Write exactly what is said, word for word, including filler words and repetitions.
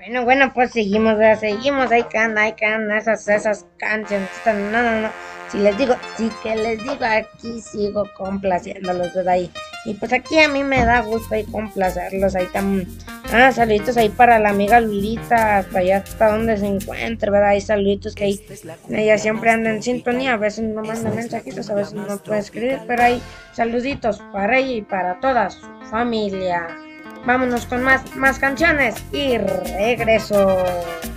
Bueno, bueno, pues seguimos, ¿verdad? Seguimos, ahí can, ahí can, esas, esas canciones. No, no, no. Si les digo, sí que les digo, aquí sigo complaciéndolos, ¿verdad? Y, y pues aquí a mí me da gusto ahí complacerlos, ahí tan... Ah, saluditos ahí para la amiga Lulita, hasta allá hasta donde se encuentre, ¿verdad? Hay saluditos que ahí, ella siempre anda en sintonía, a veces no manda mensajitos, a veces no puede escribir, pero hay saluditos para ella y para toda su familia. Vámonos con más, más canciones y regreso.